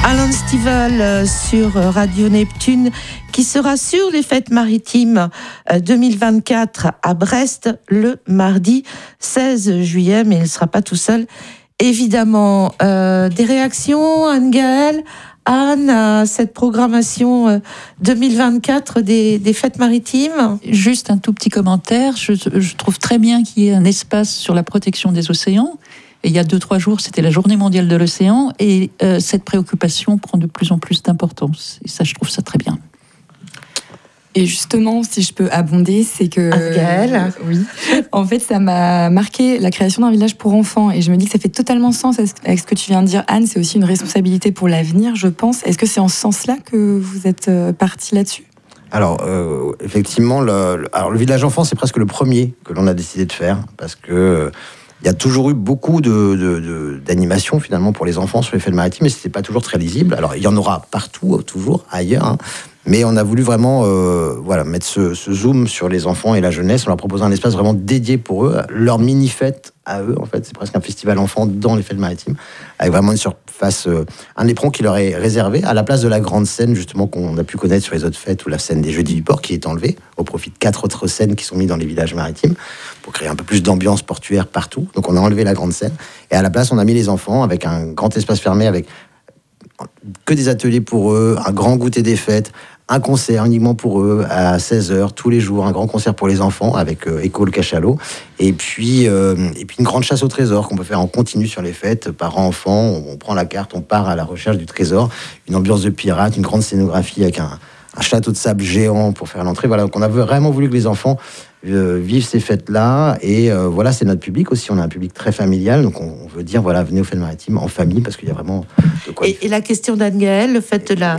Alan Stivell sur Radio Neptune, qui sera sur les fêtes maritimes 2024 à Brest le mardi 16 juillet, mais il ne sera pas tout seul. Évidemment, des réactions, Anne-Gaëlle, Anne, à cette programmation 2024 des fêtes maritimes? Juste un tout petit commentaire. Je trouve très bien qu'il y ait un espace sur la protection des océans. Et il y a 2-3 jours, c'était la Journée mondiale de l'océan. Et cette préoccupation prend de plus en plus d'importance. Et ça, je trouve ça très bien. Et justement, si je peux abonder, c'est que... Anne-Gaëlle. Oui. En fait, ça m'a marqué la création d'un village pour enfants. Et je me dis que ça fait totalement sens avec ce que tu viens de dire, Anne. C'est aussi une responsabilité pour l'avenir, je pense. Est-ce que c'est en ce sens-là que vous êtes partie là-dessus ? Alors, effectivement, le village enfant, c'est presque le premier que l'on a décidé de faire. Parce que... il y a toujours eu beaucoup d'animations finalement pour les enfants sur les fêtes maritimes, mais c'était pas toujours très lisible. Alors il y en aura partout, toujours ailleurs, hein. Mais on a voulu vraiment mettre ce zoom sur les enfants et la jeunesse en leur proposant un espace vraiment dédié pour eux, leur mini-fête à eux. En fait, c'est presque un festival enfant dans les fêtes maritimes, avec vraiment une surface, un éperon qui leur est réservé à la place de la grande scène justement qu'on a pu connaître sur les autres fêtes, ou la scène des Jeudis du Port qui est enlevée au profit de 4 autres scènes qui sont mises dans les villages maritimes pour créer un peu plus d'ambiance portuaire partout. Donc on a enlevé la grande scène et à la place on a mis les enfants avec un grand espace fermé avec que des ateliers pour eux, un grand goûter des fêtes, un concert uniquement pour eux à 16h tous les jours, un grand concert pour les enfants avec Écho le cachalot, et puis une grande chasse au trésor qu'on peut faire en continu sur les fêtes, parents-enfants, on prend la carte, on part à la recherche du trésor, une ambiance de pirate, une grande scénographie avec un château de sable géant pour faire l'entrée. Voilà, donc on a vraiment voulu que les enfants vivent ces fêtes-là, et voilà, c'est notre public aussi, on a un public très familial, donc on veut dire, voilà, venez aux fêtes maritimes en famille, parce qu'il y a vraiment de quoi... Et la question d'Anne-Gaëlle, le fait de la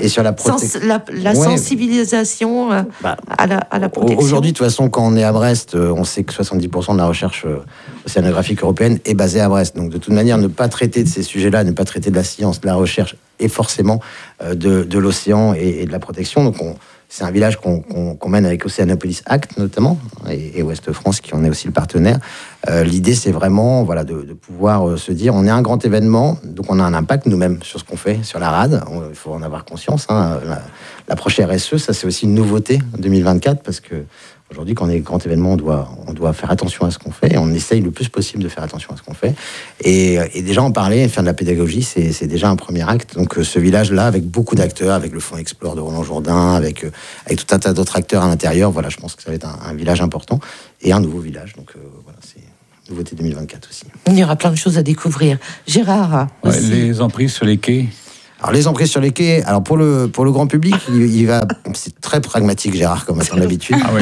sensibilisation à la protection. Aujourd'hui, de toute façon, quand on est à Brest, on sait que 70% de la recherche océanographique européenne est basée à Brest, donc de toute manière, ne pas traiter de ces sujets-là, ne pas traiter de la science, de la recherche, et forcément de l'océan et de la protection, donc c'est un village qu'on mène avec Oceanopolis Act notamment, et Ouest France qui en est aussi le partenaire. L'idée, c'est vraiment de pouvoir se dire, on est un grand événement, donc on a un impact nous-mêmes sur ce qu'on fait, sur la rade. Il faut en avoir conscience. Hein. L'approche RSE, ça c'est aussi une nouveauté en 2024, parce que aujourd'hui, quand on est grand événement, on doit faire attention à ce qu'on fait, et on essaye le plus possible de faire attention à ce qu'on fait. Et déjà en parler, faire de la pédagogie, c'est déjà un premier acte. Donc ce village-là, avec beaucoup d'acteurs, avec le Fonds Explore de Roland Jourdain, avec tout un tas d'autres acteurs à l'intérieur, voilà, je pense que ça va être un village important, et un nouveau village. Donc voilà, c'est une nouveauté 2024 aussi. Il y aura plein de choses à découvrir. Gérard aussi. Les emprises sur les quais. Alors les emprises sur les quais, alors pour le grand public, il va, c'est très pragmatique Gérard comme à son habitude. Ah oui.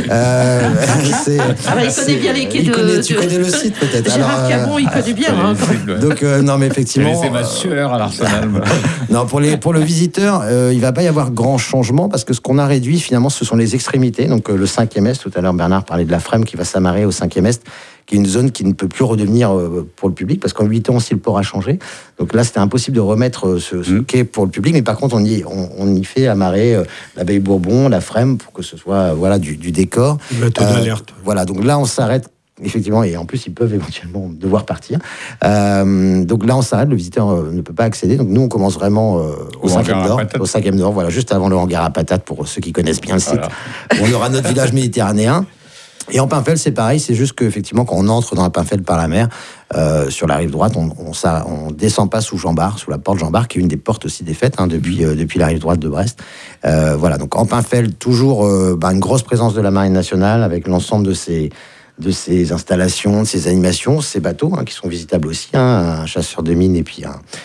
Il connaît bien les quais tu connais le site peut-être. Gérard Cabon, il connaît bien. Donc non mais effectivement. C'est ma sueur à l'Arsenal. Non, pour le visiteur, il va pas y avoir grand changement, parce que ce qu'on a réduit finalement, ce sont les extrémités. Donc le 5e Est, tout à l'heure Bernard parlait de la Frême qui va s'amarrer au 5e Est, qui est une zone qui ne peut plus redevenir pour le public, parce qu'en 8 ans aussi le port a changé. Donc là, c'était impossible de remettre ce quai pour le public, mais par contre, on y fait amarrer l'abbaye Bourbon, la Frême, pour que ce soit du décor. Voilà, donc là, on s'arrête. Effectivement, et en plus, ils peuvent éventuellement devoir partir. Donc là, on s'arrête, le visiteur ne peut pas accéder. Donc nous, on commence vraiment au 5e Nord, voilà, juste avant le hangar à patates, pour ceux qui connaissent bien le site. On aura notre village méditerranéen. Et en Pinfel, c'est pareil, c'est juste qu'effectivement, quand on entre dans la Pinfel par la mer, sur la rive droite, on descend pas sous Jean-Bart, sous la porte Jean-Bart, qui est une des portes aussi des fêtes, hein, depuis la rive droite de Brest. Voilà, donc en Pinfel, toujours une grosse présence de la Marine nationale, avec l'ensemble de ces installations, de ces animations, ces bateaux qui sont visitables aussi, un chasseur de mines et puis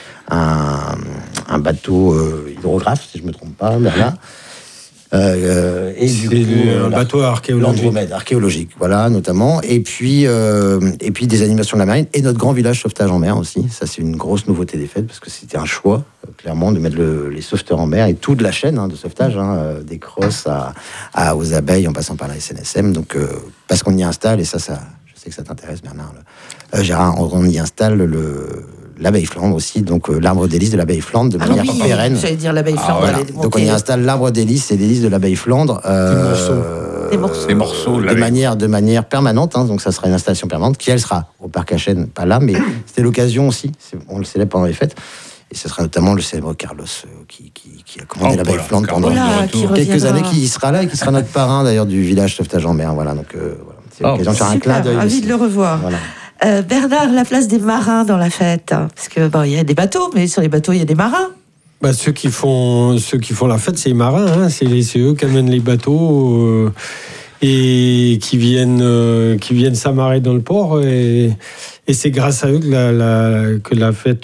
un bateau hydrographe, si je me trompe pas, Bernard. Et du coup, un bateau archéologique, voilà, notamment, et puis des animations de la marine, et notre grand village sauvetage en mer aussi. Ça, c'est une grosse nouveauté des fêtes, parce que c'était un choix, clairement, de mettre les sauveteurs en mer, et toute la chaîne de sauvetage, des crosses aux abeilles, en passant par la SNSM, donc parce qu'on y installe, et ça je sais que ça t'intéresse, Bernard, Gérard, on y installe l'abeille Flandre aussi, donc l'arbre d'hélice de l'abeille Flandre de manière pérenne. J'allais dire l'abeille Flandre. Voilà. Donc on y installe l'arbre d'hélice et l'hélice de l'abeille Flandre. Des morceaux de manière permanente, donc ça sera une installation permanente qui, elle, sera au parc à Chênes, pas là, mais c'était l'occasion aussi, on le célèbre pendant les fêtes. Et ce sera notamment le célèbre Carlos qui a commandé la Baie Flandre pendant quelques années, qui sera là et qui sera notre parrain d'ailleurs du village Sauvetage-en-Mer. Voilà, donc c'est l'occasion de faire un clin d'œil. Ravi de le revoir. Voilà. Bernard, la place des marins dans la fête, parce que il y a des bateaux, mais sur les bateaux il y a des marins. Ceux qui font la fête, c'est les marins. Hein. C'est eux qui amènent les bateaux et qui viennent s'amarrer dans le port. Et c'est grâce à eux que la fête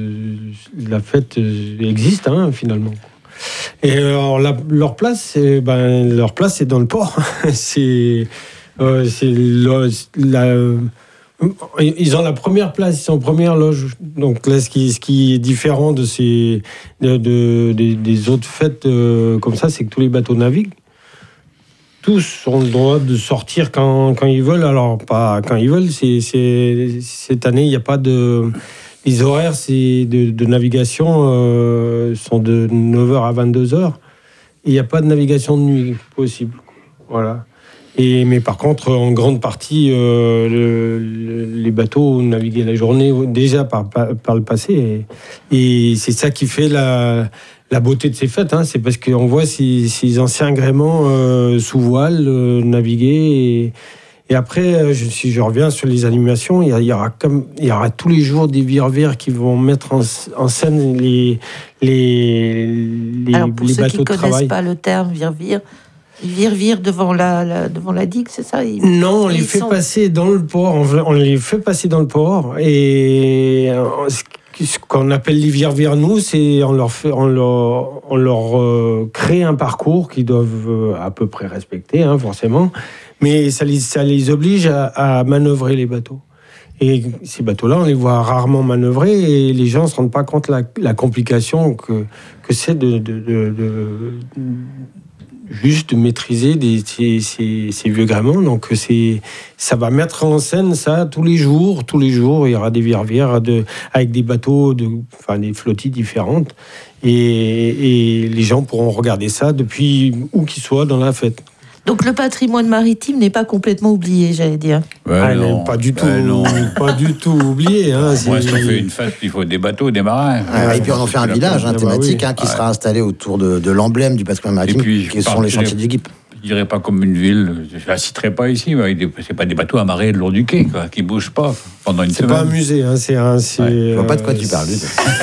existe, hein, finalement. Et alors, leur place, c'est dans le port. Ils ont la première place, ils sont en première loge. Donc là, ce qui est différent des autres fêtes comme ça, c'est que tous les bateaux naviguent. Tous ont le droit de sortir quand ils veulent. Alors, pas quand ils veulent. Cette année, il n'y a pas de... Les horaires de navigation sont de 9h à 22h. Et il n'y a pas de navigation de nuit possible. Voilà. Mais par contre, en grande partie, les bateaux naviguaient la journée déjà par le passé. Et c'est ça qui fait la beauté de ces fêtes. Hein. C'est parce qu'on voit ces anciens gréements sous voile naviguer. Et après, si je reviens sur les animations, il y aura tous les jours des vire-vire qui vont mettre en scène les Alors pour les ceux bateaux qui de travail. Ne connaissent pas le terme vire-vire, ils vire devant la digue, c'est ça? Non, on les fait passer dans le port. On les fait passer dans le port. Et ce qu'on appelle les vire-vire, nous, c'est on leur crée un parcours qu'ils doivent à peu près respecter, hein, forcément. Mais ça les oblige à manœuvrer les bateaux. Et ces bateaux-là, on les voit rarement manœuvrer et les gens ne se rendent pas compte la complication que c'est de juste maîtriser ces vieux gréements. Donc ça va mettre en scène ça tous les jours. Il y aura des vire-vire avec des bateaux, des flottilles différentes. Et les gens pourront regarder ça depuis où qu'ils soient dans la fête. Donc le patrimoine maritime n'est pas complètement oublié, j'allais dire. Non, pas du tout, pas du tout oublié. Hein, moi, si on fait une fête, il faut des bateaux, des marins. Et puis on en fait un village thématique qui sera installé autour de l'emblème du patrimoine maritime, qui sont les chantiers du GIP. Je dirais pas comme une ville, je la citerai pas ici, mais c'est pas des bateaux amarrés le long du quai, quoi, qui bougent pas pendant une semaine. C'est pas un musée, hein, Je vois pas de quoi tu parles.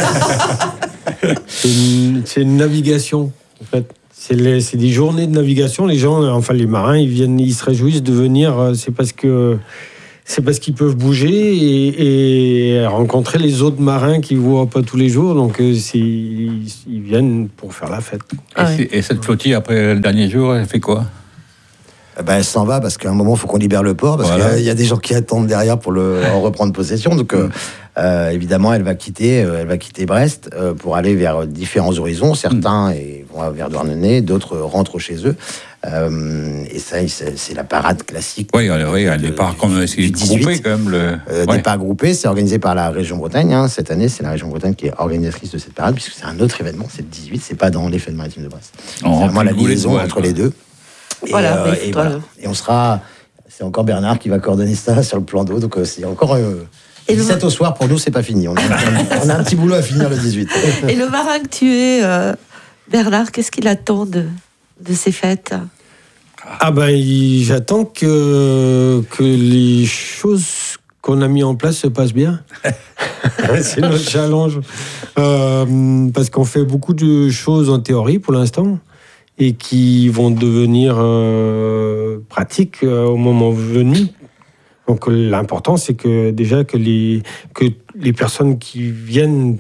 C'est une navigation, en fait. C'est des journées de navigation. Les gens, enfin les marins, ils se réjouissent de venir. C'est parce qu'ils peuvent bouger et rencontrer les autres marins qu'ils voient pas tous les jours. Donc ils viennent pour faire la fête. Et cette flottille, après le dernier jour, elle fait quoi? Elle s'en va parce qu'à un moment, il faut qu'on libère le port, parce qu'il y a des gens qui attendent derrière pour en reprendre possession. Donc, évidemment, elle va quitter Brest pour aller vers différents horizons. Certains vont vers Douarnenez, d'autres rentrent chez eux. Et ça, c'est la parade classique. Oui, un départ groupé quand même. Départ groupé, c'est organisé par la région Bretagne. Hein. Cette année, c'est la région Bretagne qui est organisatrice de cette parade, puisque c'est un autre événement, c'est le 18, c'est pas dans les fêtes maritimes de Brest. C'est vraiment la liaison entre les deux. Et on sera... C'est encore Bernard qui va coordonner ça sur le plan d'eau, donc c'est encore... 17 au soir, pour nous, c'est pas fini. On a un petit boulot à finir le 18. Et le marin que tu es, Bernard, qu'est-ce qu'il attend de ces fêtes? J'attends que les choses qu'on a mis en place se passent bien. C'est notre challenge. Parce qu'on fait beaucoup de choses en théorie pour l'instant et qui vont devenir pratiques au moment venu. Donc l'important, c'est que déjà que les personnes qui viennent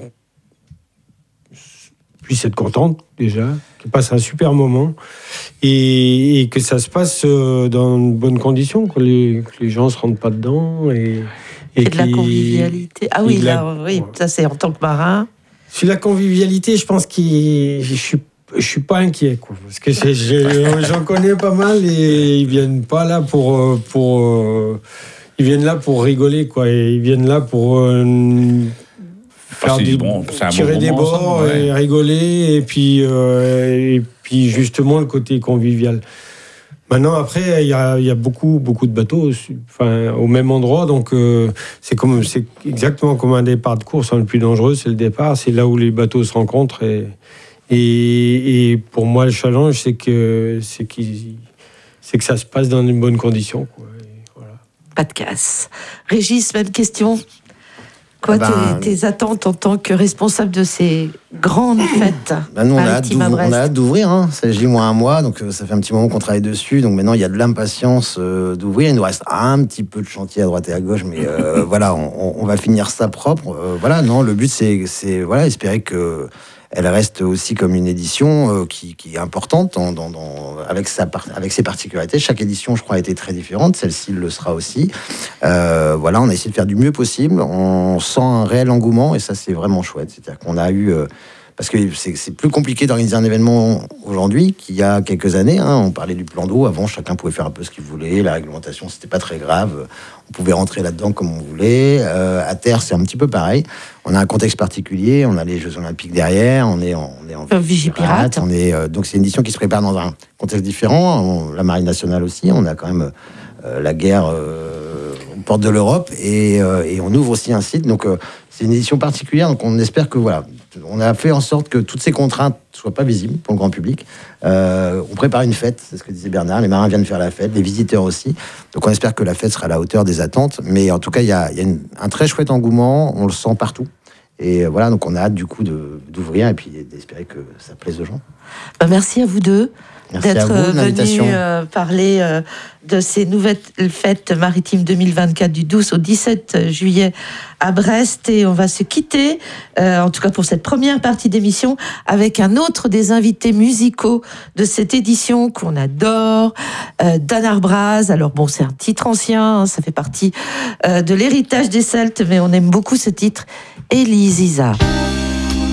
puissent être contentes déjà, qu'ils passent un super moment et que ça se passe dans de bonnes conditions, que les gens ne se rendent pas dedans. Et de la convivialité. Ah oui, oui, ça c'est en tant que marin. Sur la convivialité, je pense que je suis pas inquiet, quoi, parce que j'en connais pas mal et ils viennent pas là ils viennent là pour rigoler, quoi, et ils viennent là pour tirer des bords et rigoler, et puis justement le côté convivial. Maintenant, après, il y a beaucoup de bateaux au même endroit. Donc, c'est exactement comme un départ de course. Le plus dangereux, c'est le départ. C'est là où les bateaux se rencontrent. Et pour moi, le challenge, c'est que ça se passe dans une bonne condition, quoi. Et voilà. Pas de casse. Régis, même question. Quoi, tes attentes en tant que responsable de ces grandes fêtes nous, maritimes à Brest? On a hâte d'ouvrir. Ça agit moins un mois, donc ça fait un petit moment qu'on travaille dessus. Donc maintenant, il y a de l'impatience d'ouvrir. Il nous reste un petit peu de chantier à droite et à gauche, mais voilà, on va finir ça propre. Le but, c'est espérer que elle reste aussi comme une édition qui est importante avec ses particularités. Chaque édition, je crois, a été très différente. Celle-ci le sera aussi. On a essayé de faire du mieux possible. On sent un réel engouement et ça, c'est vraiment chouette. C'est-à-dire qu'on a eu... parce que c'est plus compliqué d'organiser un événement aujourd'hui qu'il y a quelques années. On parlait du plan d'eau. Avant, chacun pouvait faire un peu ce qu'il voulait. La réglementation, c'était pas très grave. On pouvait rentrer là-dedans comme on voulait. À terre, c'est un petit peu pareil. On a un contexte particulier. On a les Jeux Olympiques derrière. On est en Vigipirate. Donc, c'est une édition qui se prépare dans un contexte différent. La Marine nationale aussi. On a quand même la guerre aux portes de l'Europe. Et on ouvre aussi un site. Donc, c'est une édition particulière. Donc, on espère que on a fait en sorte que toutes ces contraintes ne soient pas visibles pour le grand public. On prépare une fête, c'est ce que disait Bernard. Les marins viennent faire la fête, les visiteurs aussi. Donc on espère que la fête sera à la hauteur des attentes. Mais en tout cas, il y a un très chouette engouement. On le sent partout. Et donc on a hâte du coup d'ouvrir et puis d'espérer que ça plaise aux gens. Merci à vous deux. Merci d'être venus parler de ces nouvelles fêtes maritimes 2024 du 12 au 17 juillet à Brest. Et on va se quitter, en tout cas pour cette première partie d'émission, avec un autre des invités musicaux de cette édition qu'on adore, Dan Arbraz. Alors bon, c'est un titre ancien, ça fait partie de l'héritage des Celtes, mais on aime beaucoup ce titre, Elisiza.